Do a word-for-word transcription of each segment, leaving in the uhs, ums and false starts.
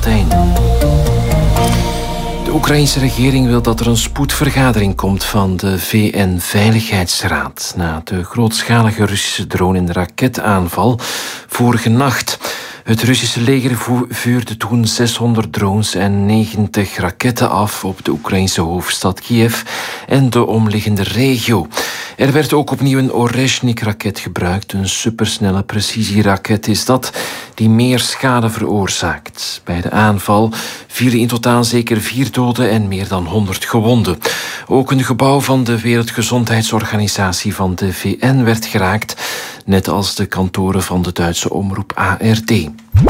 Fontijn. De Oekraïnse regering wil dat er een spoedvergadering komt van de V N-veiligheidsraad na de grootschalige Russische drone- en raketaanval vorige nacht. Het Russische leger vuurde toen zeshonderd drones en negentig raketten af op de Oekraïnse hoofdstad Kiev en de omliggende regio. Er werd ook opnieuw een Oreshnik-raket gebruikt. Een supersnelle precisieraket is dat, die meer schade veroorzaakt. Bij de aanval vielen in totaal zeker vier doden en meer dan honderd gewonden. Ook een gebouw van de Wereldgezondheidsorganisatie van de V N werd geraakt, net als de kantoren van de Duitse omroep A R D.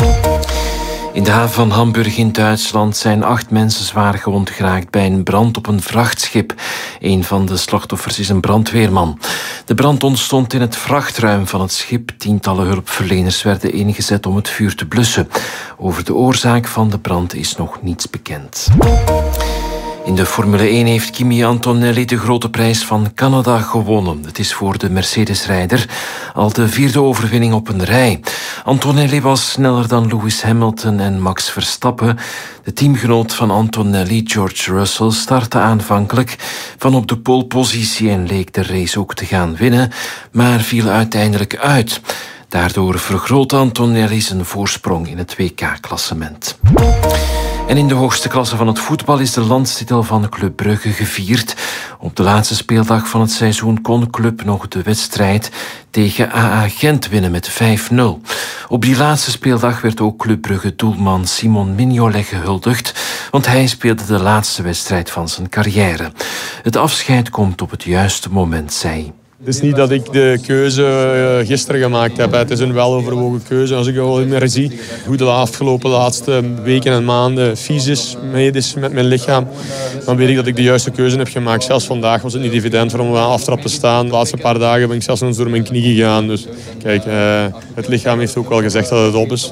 In de haven van Hamburg in Duitsland zijn acht mensen zwaar gewond geraakt bij een brand op een vrachtschip. Een van de slachtoffers is een brandweerman. De brand ontstond in het vrachtruim van het schip. Tientallen hulpverleners werden ingezet om het vuur te blussen. Over de oorzaak van de brand is nog niets bekend. In de Formule één heeft Kimi Antonelli de grote prijs van Canada gewonnen. Het is voor de Mercedes-rijder al de vierde overwinning op een rij. Antonelli was sneller dan Lewis Hamilton en Max Verstappen. De teamgenoot van Antonelli, George Russell, startte aanvankelijk van op de polepositie en leek de race ook te gaan winnen, maar viel uiteindelijk uit. Daardoor vergrootte Antonelli zijn voorsprong in het W K-klassement. En in de hoogste klasse van het voetbal is de landstitel van Club Brugge gevierd. Op de laatste speeldag van het seizoen kon Club nog de wedstrijd tegen A A Gent winnen met vijf nul. Op die laatste speeldag werd ook Club Brugge doelman Simon Mignolet gehuldigd, want hij speelde de laatste wedstrijd van zijn carrière. Het afscheid komt op het juiste moment, zei hij. Het is niet dat ik de keuze gisteren gemaakt heb. Het is een weloverwogen keuze. Als ik het wel meer zie hoe de afgelopen laatste weken en maanden fysisch mee is met mijn lichaam, dan weet ik dat ik de juiste keuze heb gemaakt. Zelfs vandaag was het niet evident voor om aan aftrap te staan. De laatste paar dagen ben ik zelfs nog eens door mijn knie gegaan. Dus kijk, het lichaam heeft ook wel gezegd dat het op is.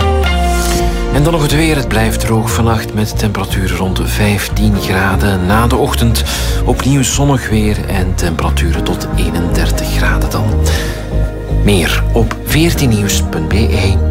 En dan nog het weer. Het blijft droog vannacht met temperaturen rond de vijftien graden. Na de ochtend opnieuw zonnig weer en temperaturen tot eenendertig graden dan. Meer op veertien nieuws punt b e.